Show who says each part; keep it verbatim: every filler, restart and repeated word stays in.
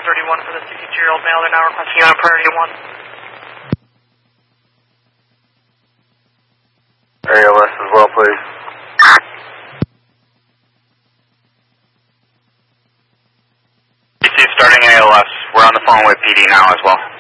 Speaker 1: thirty-one for the sixty-two-year-old male. They're now requesting you on priority one.
Speaker 2: A L S as well, please.
Speaker 3: Starting A L S. We're on the phone with P D now as well.